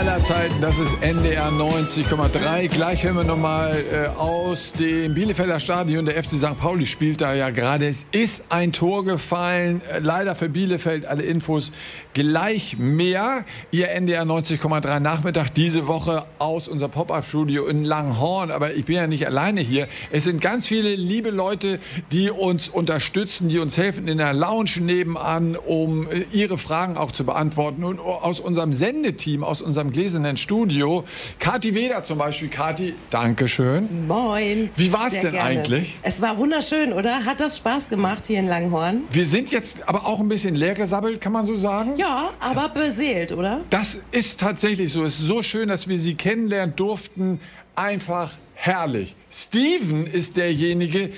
aller Zeiten, das ist NDR 90,3. Gleich hören wir nochmal aus dem Bielefelder Stadion. Der FC St. Pauli spielt da ja gerade. Es ist ein Tor gefallen. Leider für Bielefeld. Alle Infos gleich mehr. Ihr NDR 90,3 Nachmittag diese Woche aus unserem Pop-Up-Studio in Langhorn. Aber ich bin ja nicht alleine hier. Es sind ganz viele liebe Leute, die uns unterstützen, die uns helfen in der Lounge nebenan, um ihre Fragen auch zu beantworten. Und aus unserem Sendeteam, aus unserem gläsernen Studio, Kathi Weder zum Beispiel. Kathi, Dankeschön. Moin. Wie war es denn gerne. eigentlich? Es war wunderschön, oder? Hat das Spaß gemacht hier in Langhorn? Wir sind jetzt aber auch ein bisschen leer gesabbelt, kann man so sagen? Ja, aber beseelt, oder? Das ist tatsächlich so. Es ist so schön, dass wir Sie kennenlernen durften. Einfach herrlich. Steven ist derjenige,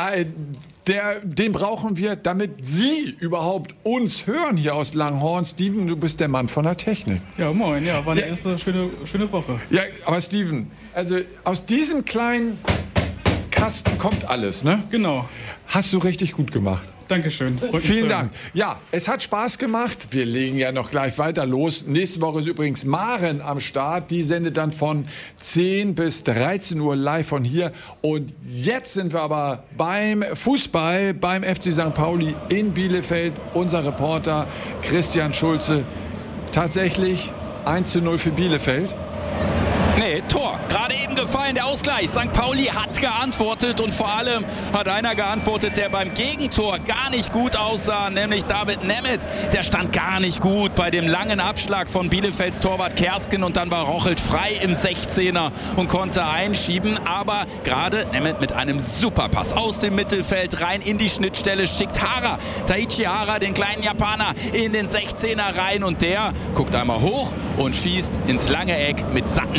den brauchen wir, damit Sie überhaupt uns hören hier aus Langhorn. Steven, du bist der Mann von der Technik. Ja, moin. Ja, war eine erste schöne Woche. Ja, aber Steven, also aus diesem kleinen Kasten kommt alles, ne? Genau. Hast du richtig gut gemacht. Dankeschön. Vielen Dank. Ja, es hat Spaß gemacht. Wir legen ja noch gleich weiter los. Nächste Woche ist übrigens Maren am Start. Die sendet dann von 10 bis 13 Uhr live von hier. Und jetzt sind wir aber beim Fußball, beim FC St. Pauli in Bielefeld. Unser Reporter Christian Schulze. Tatsächlich 1:0 für Bielefeld. Nee, Tor. Gerade eben gefallen, der Ausgleich. St. Pauli hat geantwortet und vor allem hat einer geantwortet, der beim Gegentor gar nicht gut aussah, nämlich David Nemeth. Der stand gar nicht gut bei dem langen Abschlag von Bielefelds Torwart Kersken und dann war Rochelt frei im 16er und konnte einschieben. Aber gerade Nemeth mit einem Superpass aus dem Mittelfeld rein in die Schnittstelle schickt Taichi Hara, den kleinen Japaner, in den 16er rein und der guckt einmal hoch und schießt ins lange Eck mit satten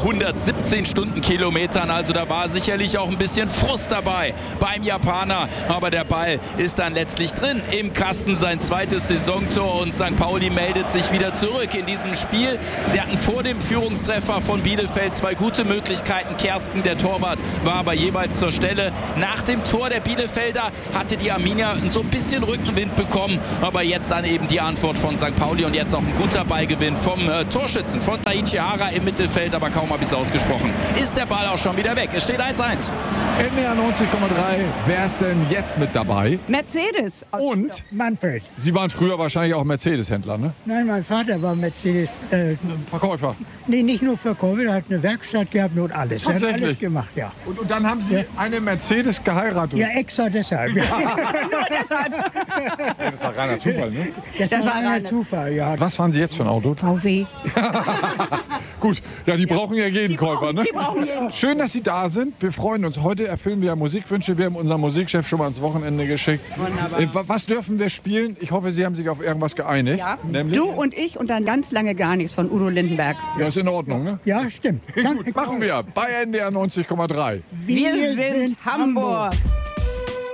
117 Stundenkilometern. Also da war sicherlich auch ein bisschen Frust dabei beim Japaner. Aber der Ball ist dann letztlich drin im Kasten, sein zweites Saisontor. Und St. Pauli meldet sich wieder zurück in diesem Spiel. Sie hatten vor dem Führungstreffer von Bielefeld zwei gute Möglichkeiten. Kersken, der Torwart, war aber jeweils zur Stelle. Nach dem Tor der Bielefelder hatte die Arminia so ein bisschen Rückenwind bekommen. Aber jetzt dann eben die Antwort von St. Pauli und jetzt auch ein guter Ballgewinn vom Torschützen von Taichi Hara im Mittelfeld. Aber kaum habe ich es ausgesprochen, ist der Ball auch schon wieder weg. Es steht 1:1. NDR 90,3. Wer ist denn jetzt mit dabei? Mercedes. Und Manfred. Sie waren früher wahrscheinlich auch Mercedes-Händler, ne? Nein, mein Vater war Mercedes. Verkäufer. Nee, nicht nur Verkäufer, er hat eine Werkstatt gehabt und alles. Er hat Tatsächlich? alles gemacht, ja. Und dann haben Sie eine Mercedes geheiratet? Ja, extra deshalb. Ja. Nur deshalb. Das war reiner Zufall, ne? Das war ein Zufall, ja. Was fahren Sie jetzt für ein Auto? VW. Gut, ja, die brauchen ja jeden Käufer, ne? Die brauchen jeden. Schön, dass Sie da sind. Wir freuen uns. Heute erfüllen wir ja Musikwünsche. Wir haben unseren Musikchef schon mal ans Wochenende geschickt. Wunderbar. Was dürfen wir spielen? Ich hoffe, Sie haben sich auf irgendwas geeinigt. Ja. Nämlich? Du und ich und dann ganz lange gar nichts von Udo Lindenberg. Ja, ist in Ordnung, ne? Ja, stimmt. Gut, machen wir bei NDR 90,3. Wir sind Hamburg.